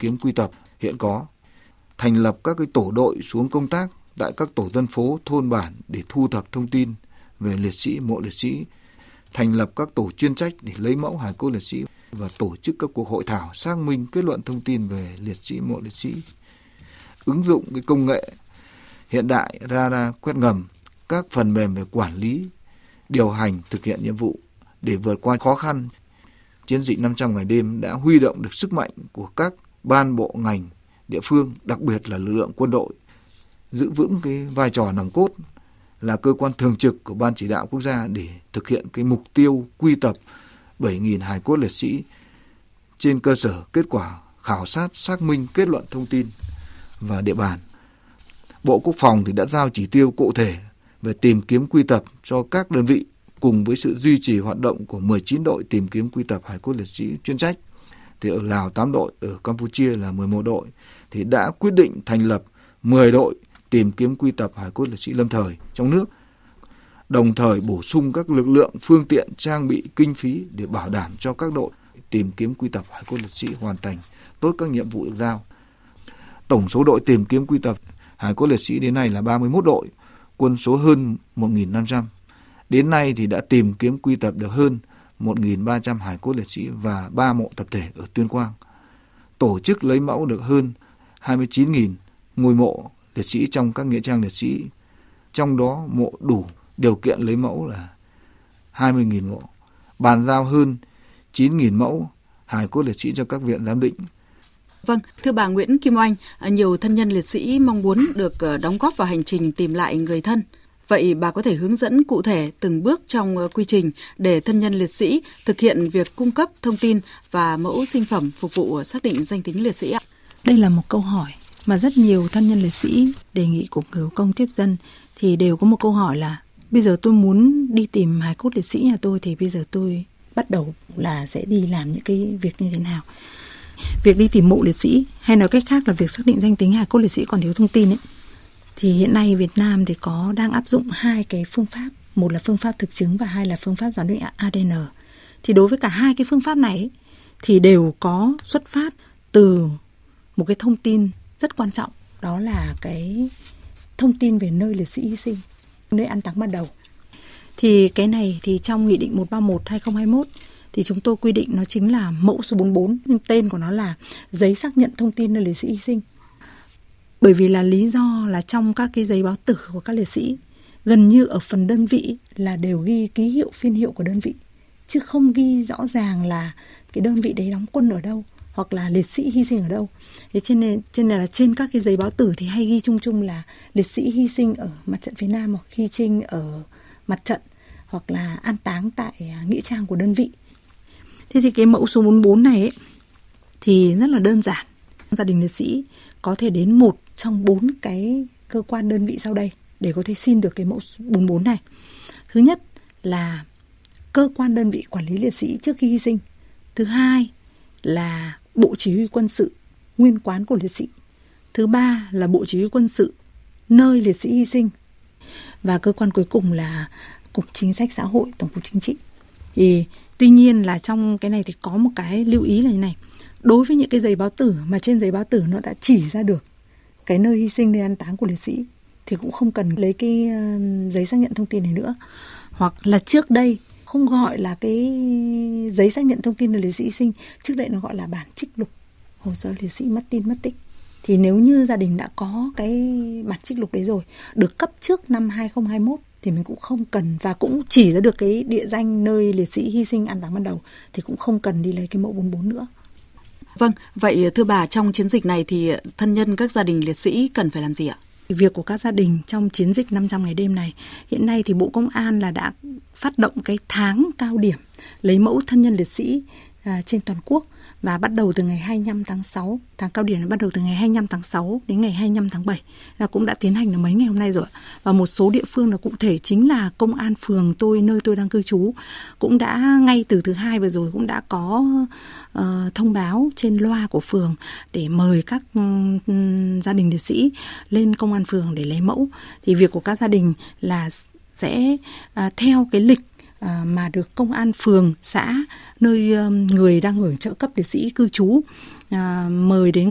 kiếm quy tập hiện có, thành lập các cái tổ đội xuống công tác tại các tổ dân phố, thôn bản để thu thập thông tin về liệt sĩ, mộ liệt sĩ, thành lập các tổ chuyên trách để lấy mẫu hài cốt liệt sĩ và tổ chức các cuộc hội thảo xác minh kết luận thông tin về liệt sĩ, mộ liệt sĩ. Ứng dụng cái công nghệ hiện đại, radar, quét ngầm, các phần mềm về quản lý, điều hành, thực hiện nhiệm vụ để vượt qua khó khăn. Chiến dịch 500 ngày đêm đã huy động được sức mạnh của các ban bộ ngành địa phương, đặc biệt là lực lượng quân đội, giữ vững cái vai trò nòng cốt là cơ quan thường trực của Ban Chỉ đạo Quốc gia để thực hiện cái mục tiêu quy tập 7.000 hài cốt liệt sĩ trên cơ sở kết quả khảo sát, xác minh, kết luận thông tin và địa bàn. Bộ Quốc phòng thì đã giao chỉ tiêu cụ thể về tìm kiếm quy tập cho các đơn vị cùng với sự duy trì hoạt động của 19 đội tìm kiếm quy tập hài cốt liệt sĩ chuyên trách. Thì ở Lào 8 đội, ở Campuchia là 11 đội thì đã quyết định thành lập 10 đội tìm kiếm quy tập hài cốt liệt sĩ lâm thời trong nước, đồng thời bổ sung các lực lượng, phương tiện, trang bị, kinh phí để bảo đảm cho các đội tìm kiếm quy tập hài cốt liệt sĩ hoàn thành tốt các nhiệm vụ được giao. Tổng số đội tìm kiếm quy tập hài cốt liệt sĩ đến nay là 31 đội, quân số hơn 1.500. Đến nay thì đã tìm kiếm quy tập được hơn 1.300 hài cốt liệt sĩ và 3 mộ tập thể ở Tuyên Quang. Tổ chức lấy mẫu được hơn 29.000 ngôi mộ liệt sĩ trong các nghĩa trang liệt sĩ. Trong đó mộ đủ điều kiện lấy mẫu là 20.000 mộ. Bàn giao hơn 9.000 mẫu hài cốt liệt sĩ cho các viện giám định. Vâng, thưa bà Nguyễn Kim Oanh, nhiều thân nhân liệt sĩ mong muốn được đóng góp vào hành trình tìm lại người thân. Vậy bà có thể hướng dẫn cụ thể từng bước trong quy trình để thân nhân liệt sĩ thực hiện việc cung cấp thông tin và mẫu sinh phẩm phục vụ xác định danh tính liệt sĩ ạ? Đây là một câu hỏi mà rất nhiều thân nhân liệt sĩ đề nghị Cục Người có công tiếp dân thì đều có một câu hỏi là bây giờ tôi muốn đi tìm hài cốt liệt sĩ nhà tôi thì bây giờ tôi bắt đầu là sẽ đi làm những cái việc như thế nào? Việc đi tìm mộ liệt sĩ hay nói cách khác là việc xác định danh tính hài cốt liệt sĩ còn thiếu thông tin ấy, thì hiện nay Việt Nam thì đang áp dụng 2 cái phương pháp, một là phương pháp thực chứng và 2 là phương pháp giám định ADN. Thì đối với cả 2 cái phương pháp này ấy, thì đều có xuất phát từ một cái thông tin rất quan trọng, đó là cái thông tin về nơi liệt sĩ hy sinh, nơi an táng ban đầu. Thì cái này thì trong Nghị định 131/2021 thì chúng tôi quy định nó chính là mẫu số 44, nhưng tên của nó là giấy xác nhận thông tin nơi liệt sĩ hy sinh. Bởi vì là lý do là trong các cái giấy báo tử của các liệt sĩ, gần như ở phần đơn vị là đều ghi ký hiệu, phiên hiệu của đơn vị, chứ không ghi rõ ràng là cái đơn vị đấy đóng quân ở đâu hoặc là liệt sĩ hy sinh ở đâu. Thế cho nên là trên các cái giấy báo tử thì hay ghi chung chung là liệt sĩ hy sinh ở mặt trận phía Nam hoặc hy sinh ở mặt trận hoặc là an táng tại nghĩa trang của đơn vị. Thế thì cái mẫu số 44 này ấy, thì rất là đơn giản. Gia đình liệt sĩ có thể đến một trong 4 cái cơ quan đơn vị sau đây để có thể xin được cái mẫu 44 này. Thứ nhất là cơ quan đơn vị quản lý liệt sĩ trước khi hy sinh. Thứ hai là Bộ Chỉ huy Quân sự, nguyên quán của liệt sĩ. Thứ ba là Bộ Chỉ huy Quân sự, nơi liệt sĩ hy sinh. Và cơ quan cuối cùng là Cục Chính sách Xã hội, Tổng cục Chính trị. Thì tuy nhiên là trong cái này thì có một cái lưu ý là như này. Đối với những cái giấy báo tử mà trên giấy báo tử nó đã chỉ ra được cái nơi hy sinh, nơi an táng của liệt sĩ thì cũng không cần lấy cái giấy xác nhận thông tin này nữa. Hoặc là trước đây không gọi là cái giấy xác nhận thông tin nơi liệt sĩ hy sinh, trước đây nó gọi là bản trích lục hồ sơ liệt sĩ mất tin mất tích. Thì nếu như gia đình đã có cái bản trích lục đấy rồi, được cấp trước năm 2021 thì mình cũng không cần, và cũng chỉ ra được cái địa danh nơi liệt sĩ hy sinh an táng ban đầu thì cũng không cần đi lấy cái mẫu 44 nữa. Vâng, vậy thưa bà, trong chiến dịch này thì thân nhân các gia đình liệt sĩ cần phải làm gì ạ? Việc của các gia đình trong chiến dịch 500 ngày đêm này, hiện nay thì Bộ Công an là đã phát động cái tháng cao điểm lấy mẫu thân nhân liệt sĩ trên toàn quốc, và bắt đầu từ ngày 25 tháng 6, tháng cao điểm bắt đầu từ ngày 25 tháng 6 đến ngày 25 tháng 7, là cũng đã tiến hành được mấy ngày hôm nay rồi. Và một số địa phương là cụ thể chính là công an phường nơi tôi đang cư trú cũng đã ngay từ thứ Hai vừa rồi cũng đã có thông báo trên loa của phường để mời các gia đình liệt sĩ lên công an phường để lấy mẫu. Thì việc của các gia đình là sẽ theo cái lịch mà được công an phường, xã nơi người đang hưởng trợ cấp liệt sĩ cư trú mời đến